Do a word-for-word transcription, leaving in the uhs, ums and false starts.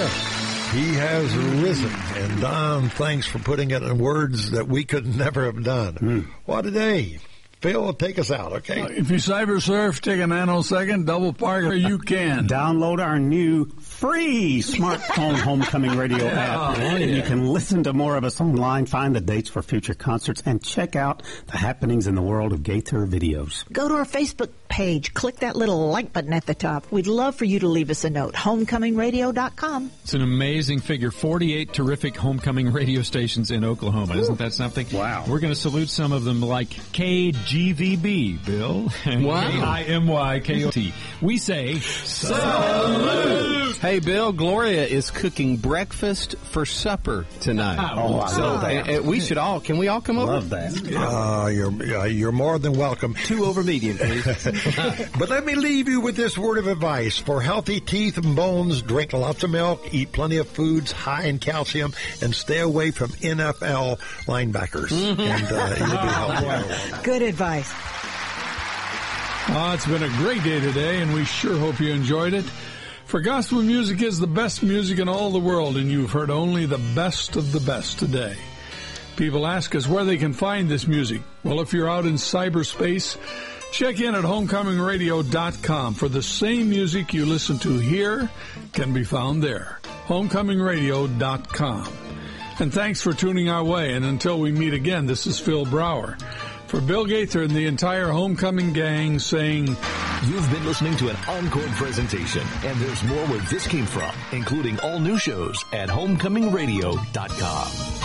Hallelujah. He has risen. And Don, thanks for putting it in words that we could never have done. Mm. What a day. Phil, take us out, okay? Uh, if you cyber surf, take a nanosecond, double park, or you can. Download our new free smartphone homecoming radio app. Oh, yeah. And you can listen to more of us online, find the dates for future concerts, and check out the happenings in the world of Gaither videos. Go to our Facebook page. Click that little like button at the top. We'd love for you to leave us a note. homecoming radio dot com. It's an amazing figure. forty-eight terrific homecoming radio stations in Oklahoma. Isn't that something? Wow. We're going to salute some of them like K G V B, Bill. Wow. K I M Y K O T. We say, salute! Hey, Bill, Gloria is cooking breakfast for supper tonight. Oh, I so love that. uh, we should all, can we all come over? Love that. Uh, you're, uh, you're more than welcome. Two over medium, please. But let me leave you with this word of advice. For healthy teeth and bones, drink lots of milk, eat plenty of foods high in calcium, and stay away from N F L linebackers. And uh, you'll be healthy. Good advice. Uh, it's been a great day today, and we sure hope you enjoyed it. For gospel music is the best music in all the world, and you've heard only the best of the best today. People ask us where they can find this music. Well, if you're out in cyberspace, check in at homecoming radio dot com for the same music you listen to here can be found there. homecoming radio dot com. And thanks for tuning our way. And until we meet again, this is Phil Brower. For Bill Gaither and the entire Homecoming gang saying, you've been listening to an encore presentation, and there's more where this came from, including all new shows at homecoming radio dot com.